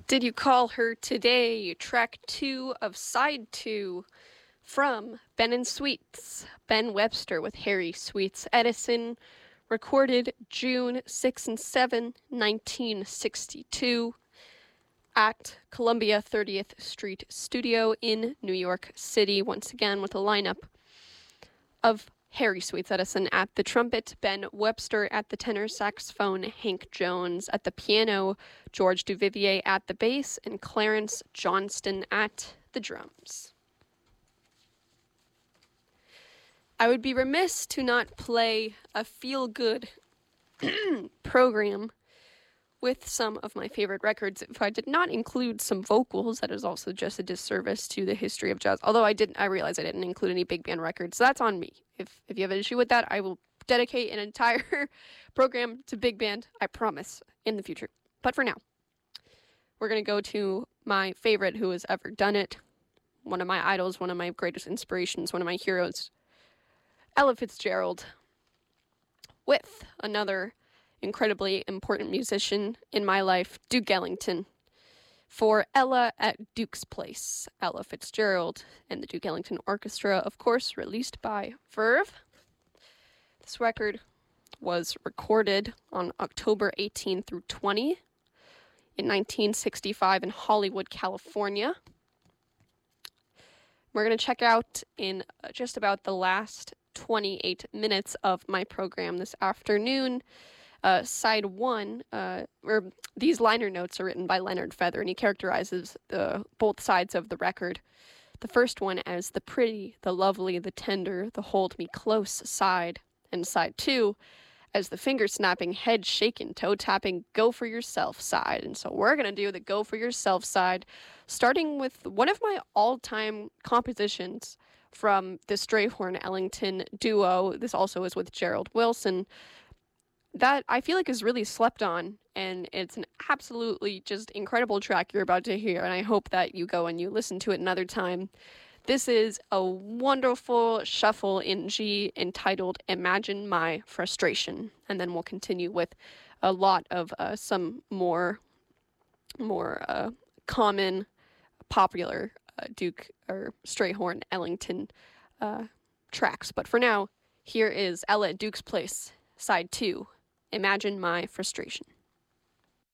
Did You Call Her Today? Track 2 of Side 2 from Ben and Sweets. Ben Webster with Harry Sweets Edison. Recorded June 6 and 7, 1962 at Columbia 30th Street Studio in New York City. Once again with a lineup of Harry Sweets Edison at the trumpet, Ben Webster at the tenor saxophone, Hank Jones at the piano, George Duvivier at the bass, and Clarence Johnston at the drums. I would be remiss to not play a feel-good program with some of my favorite records if I did not include some vocals. That is also just a disservice to the history of jazz. Although I realized I didn't include any big band records, so that's on me. If you have an issue with that, I will dedicate an entire program to big band, I promise, in the future. But for now, we're going to go to my favorite who has ever done it, one of my idols, one of my greatest inspirations, one of my heroes, Ella Fitzgerald, with another incredibly important musician in my life, Duke Ellington, for Ella at Duke's Place. Ella Fitzgerald and the Duke Ellington Orchestra, of course, released by Verve. This record was recorded on October 18 through 20 in 1965 in Hollywood, California. We're going to check out in just about the last 28 minutes of my program this afternoon. Side 1, or these liner notes are written by Leonard Feather, and he characterizes both sides of the record. The first one as the pretty, the lovely, the tender, the hold me close side, and side 2 as the finger-snapping, head-shaking, toe-tapping, go-for-yourself side. And so we're going to do the go-for-yourself side, starting with one of my all-time compositions from the Strayhorn-Ellington duo. This also is with Gerald Wilson, that I feel like is really slept on, and it's an absolutely just incredible track you're about to hear, and I hope that you go and you listen to it another time. This is a wonderful shuffle in G entitled Imagine My Frustration, and then we'll continue with a lot of some more common, popular Duke or Strayhorn Ellington tracks. But for now, here is Ella at Duke's Place, Side 2, Imagine My Frustration.